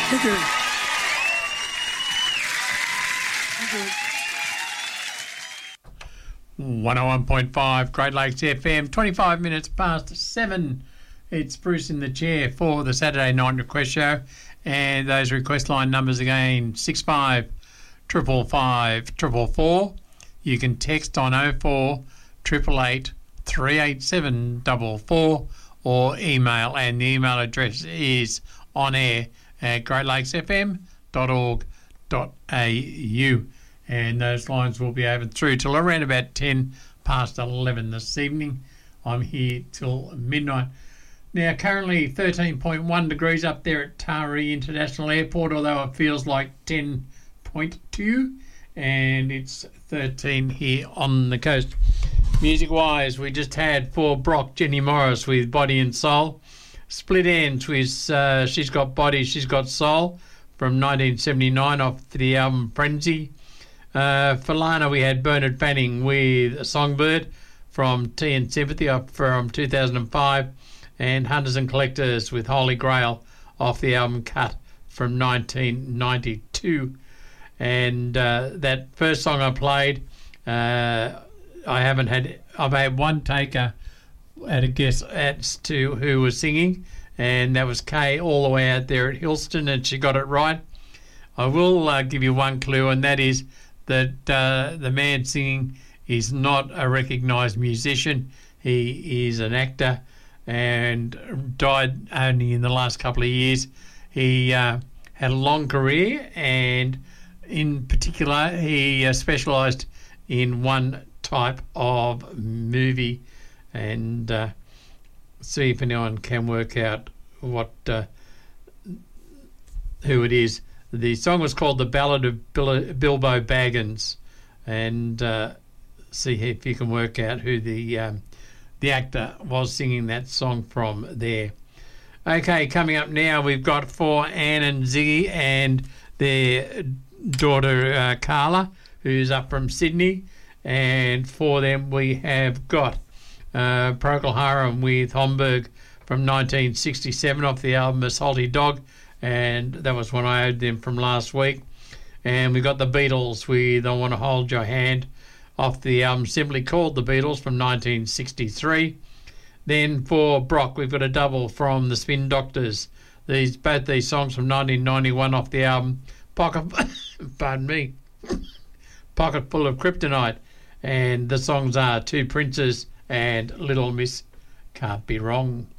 Thank you. Thank you. 101.5 Great Lakes FM, 25 minutes past 7. It's Bruce in the chair for the Saturday Night Request Show. And those request line numbers again, 65 555 444. You can text on 04 888 387 444 or email, and the email address is on air at greatlakesfm.org.au. And those lines will be open through till around about 10 past 11 this evening. I'm here till midnight. Now, currently 13.1 degrees up there at Taree International Airport, although it feels like 10.2, and it's 13 here on the coast. Music-wise, we just had for Brock, Jenny Morris with Body and Soul. Split Ends with She's Got Body, She's Got Soul from 1979 off the album Frenzy. For Lana, we had Bernard Fanning with Songbird from Tea and Sympathy from 2005, and Hunters and Collectors with Holy Grail off the album Cut from 1992. And that first song I played, I've had one taker at a guess as to who was singing, and that was Kay all the way out there at Hillston, and she got it right. I will give you one clue, and that is that the man singing is not a recognised musician. He is an actor and died only in the last couple of years. He had a long career, and in particular he specialised in one type of movie, and see if anyone can work out what who it is. The song was called The Ballad of Bilbo Baggins, and see if you can work out who the actor was singing that song from there. Okay, coming up now, we've got for Anne and Ziggy and their daughter Carla, who's up from Sydney, and for them we have got Procol Harum with Homburg from 1967 off the album A Salty Dog, and that was one I owed them from last week. And we got the Beatles with I Want to Hold Your Hand off the album simply called The Beatles from 1963. Then for Brock, we've got a double from the Spin Doctors. Both these songs from 1991 off the album Pocket Full of Kryptonite. And the songs are Two Princes and Little Miss Can't Be Wrong.